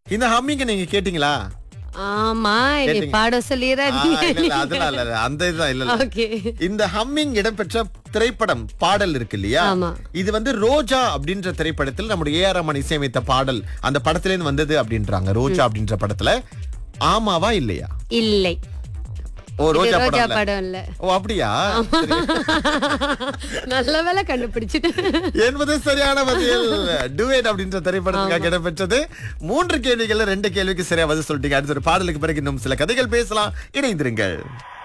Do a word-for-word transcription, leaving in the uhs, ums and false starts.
இந்த ஹம்மிங்க நீங்க கேட்டீங்களா? ஆமா, என்னை கேட்டீங்க. பாட ஆ, சொல்லிடுறாங்க. இல்ல, இல்ல, அதெல்லாம் இல்ல, இல்ல. அந்த இதுதான் இல்ல, இல்ல. ஓகே. இந்த ஹம்மிங் இடம்பெற்ற திரைப்படம் பாடல் இருக்கு இல்லையா? ஆமா. இது வந்து ரோஜா அப்படின்ற திரைப்படத்தில் நம்முடைய ஏ ஆர் ரஹ்மான் இசையமைத்த பாடல் அந்த படத்துல இருந்து வந்தது அப்படின்றாங்க. ரோஜா அப்படின்ற படத்துல ஆமாவா இல்லையா? இல்லை, ஓ, இது ரோஜா ரோஜா படம் இல்ல. படம் இல்ல. ஓ, அப்படியா? நல்ல வேளை கண்டுபிடிச்சிட்டு. என்பது சரியான பதில். டுவேட் அப்படின்ற திரைப்படத்துக்காக இடம்பெற்றது. மூன்று கேள்விகள்ல ரெண்டு கேள்விக்கு சரியா பதில் சொல்லிட்டீங்க. அடுத்த ஒரு பாடலுக்கு பிறகு இன்னும் சில கதைகள் பேசலாம். இணைந்திருங்கள்.